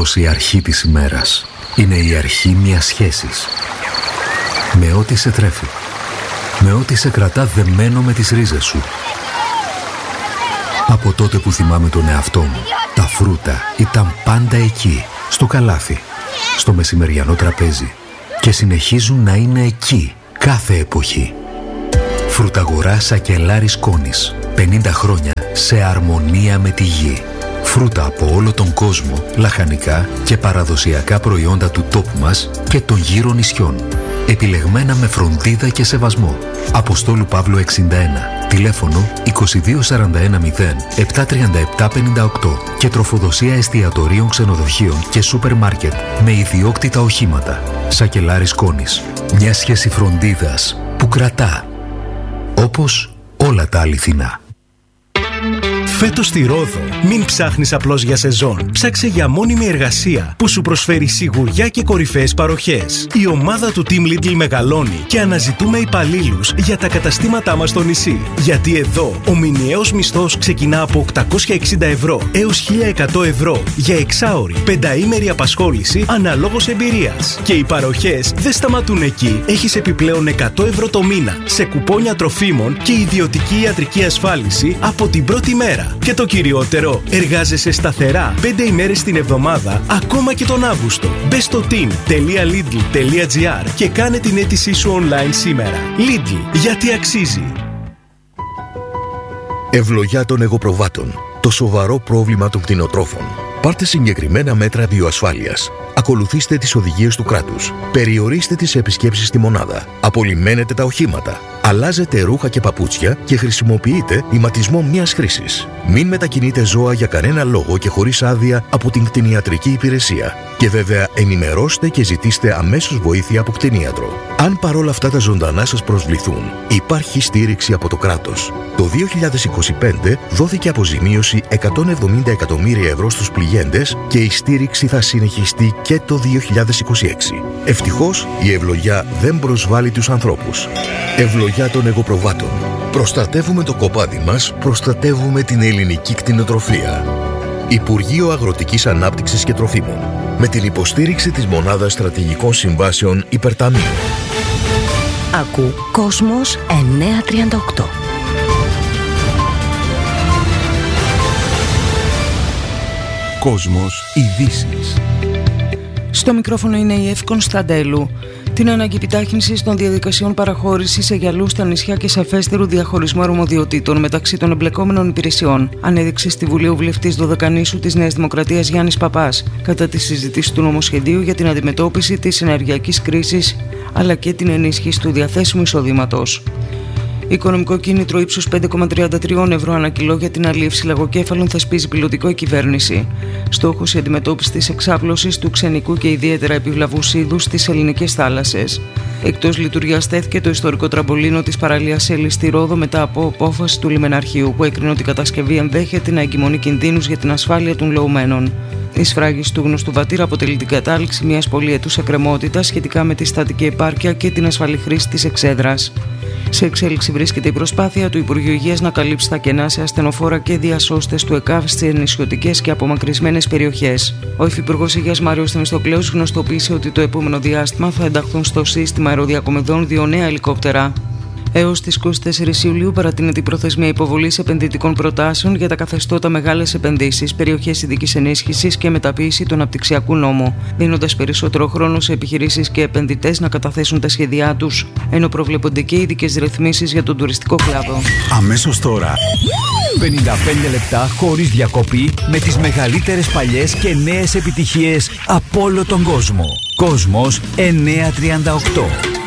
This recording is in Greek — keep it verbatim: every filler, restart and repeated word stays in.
όπως η αρχή της ημέρας. Είναι η αρχή μιας σχέσης. Με ό,τι σε τρέφει. Με ό,τι σε κρατά δεμένο με τις ρίζες σου. Από τότε που θυμάμαι τον εαυτό μου, τα φρούτα ήταν πάντα εκεί, στο καλάθι, στο μεσημεριανό τραπέζι και συνεχίζουν να είναι εκεί κάθε εποχή. Φρουταγορά Σακελάρης Κόνης. πενήντα χρόνια σε αρμονία με τη γη. Φρούτα από όλο τον κόσμο, λαχανικά και παραδοσιακά προϊόντα του τόπου μας και των γύρω νησιών. Επιλεγμένα με φροντίδα και σεβασμό. Αποστόλου Παύλου εξήντα ένα. Τηλέφωνο είκοσι δύο σαράντα ένα μηδέν επτά τριάντα επτά πενήντα οκτώ και τροφοδοσία εστιατορίων, ξενοδοχείων και σούπερ μάρκετ με ιδιόκτητα οχήματα. Σακελάρης Κόνης. Μια σχέση φροντίδας που κρατά. Όπως όλα τα αληθινά. Φέτος στη Ρόδο, μην ψάχνεις απλώς για σεζόν. Ψάξε για μόνιμη εργασία που σου προσφέρει σιγουριά και κορυφαίες παροχές. Η ομάδα του Team Lidl μεγαλώνει και αναζητούμε υπαλλήλους για τα καταστήματά μας στο νησί. Γιατί εδώ ο μηνιαίος μισθός ξεκινά από οκτακόσια εξήντα ευρώ έως χίλια εκατό ευρώ για εξάωρη, πενταήμερη απασχόληση αναλόγως εμπειρίας. Και οι παροχές δεν σταματούν εκεί. Έχεις επιπλέον εκατό ευρώ το μήνα σε κουπόνια τροφίμων και ιδιωτική ιατρική ασφάλιση από την πρώτη μέρα. Και το κυριότερο, εργάζεσαι σταθερά πέντε ημέρες την εβδομάδα, ακόμα και τον Αύγουστο. Μπες στο team τελεία lidl τελεία gr και κάνε την αίτησή σου online σήμερα. Lidl, γιατί αξίζει. Ευλογιά των εγωπροβάτων. Το σοβαρό πρόβλημα των κτηνοτρόφων. Πάρτε συγκεκριμένα μέτρα βιοασφάλειας. Ακολουθήστε τις οδηγίες του κράτους. Περιορίστε τις επισκέψεις στη μονάδα. Απολυμμένετε τα οχήματα. Αλλάζετε ρούχα και παπούτσια και χρησιμοποιείτε ηματισμό μιας χρήσης. Μην μετακινείτε ζώα για κανένα λόγο και χωρίς άδεια από την κτηνιατρική υπηρεσία. Και βέβαια ενημερώστε και ζητήστε αμέσως βοήθεια από κτηνίατρο. Αν παρόλα αυτά τα ζωντανά σας προσβληθούν, υπάρχει στήριξη από το κράτος. Το δύο χιλιάδες είκοσι πέντε δόθηκε αποζημίωση εκατόν εβδομήντα εκατομμύρια ευρώ στους πληγέντες και η στήριξη θα συνεχιστεί και το δύο χιλιάδες είκοσι έξι. Ευτυχώς η ευλογιά δεν προσβάλλει τους ανθρώπους. Ευλογιά των εγωπροβάτων. Προστατεύουμε το κοπάδι μας, προστατεύουμε την ελληνική κτηνοτροφία. Υπουργείο Αγροτικής Ανάπτυξης και Τροφίμων. Με την υποστήριξη της Μονάδας Στρατηγικών Συμβάσεων Υπερταμείου. Ακού Κόσμος εννιακόσια τριάντα οκτώ. Κόσμος ειδήσεις. Στο μικρόφωνο είναι η Εύη Κωνσταντέλου. Την ανάγκη επιτάχυνσης των διαδικασιών παραχώρησης σε γυαλού στα νησιά και σαφέστερου διαχωρισμού αρμοδιοτήτων μεταξύ των εμπλεκόμενων υπηρεσιών, ανέδειξε στη Βουλή ο βουλευτής Δωδεκανήσου της Νέας Δημοκρατίας Γιάννης Παπάς, κατά τη συζήτηση του νομοσχεδίου για την αντιμετώπιση της ενεργειακής κρίσης αλλά και την ενίσχυση του διαθέσιμου εισοδήματος. Οικονομικό κίνητρο ύψους πέντε κόμμα τριάντα τρία ευρώ ανά κιλό για την αλίευση λαγοκέφαλων θεσπίζει πιλωτικό η κυβέρνηση. Στόχος η αντιμετώπιση της εξάπλωσης του ξενικού και ιδιαίτερα επιβλαβούς είδους στις ελληνικές θάλασσες. Εκτός λειτουργίας τέθηκε το ιστορικό τραμπολίνο της παραλίας Έλλης στη Ρόδο μετά από απόφαση του λιμεναρχείου που έκρινε ότι η κατασκευή ενδέχεται να εγκυμονεί κινδύνους για την ασφάλεια των λεωμένων. Η σφράγιση του γνωστού βατήρα αποτελεί την κατάληξη μιας πολυετούς εκκρεμότητας σχετικά με τη στατική επάρκεια και την ασφαλή χρήση της εξέδρας. Σε εξέλιξη βρίσκεται η προσπάθεια του Υπουργείου Υγείας να καλύψει τα κενά σε ασθενοφόρα και διασώστες του ΕΚΑΒ στις νησιωτικές και απομακρυσμένες περιοχές. Ο Υφυπουργός Υγείας Μάριος Θεμιστοκλέους γνωστοποίησε ότι το επόμενο διάστημα θα ενταχθούν στο σύστημα αεροδιακομιδών δύο νέα ελικόπτερα. Έως τις είκοσι τέσσερις Ιουλίου παρατείνεται η προθεσμία υποβολής επενδυτικών προτάσεων για τα καθεστώτα μεγάλες επενδύσεις, περιοχές ειδικής ενίσχυσης και μεταποίηση του αναπτυξιακού νόμου, δίνοντας περισσότερο χρόνο σε επιχειρήσεις και επενδυτές να καταθέσουν τα σχέδιά τους, ενώ προβλέπονται και ειδικές ρυθμίσεις για τον τουριστικό κλάδο. Αμέσως τώρα, πενήντα πέντε λεπτά χωρίς διακοπή με τις μεγαλύτερες παλιές και νέες επιτυχίες από όλο τον κόσμο. Κόσμος εννιακόσια τριάντα οκτώ.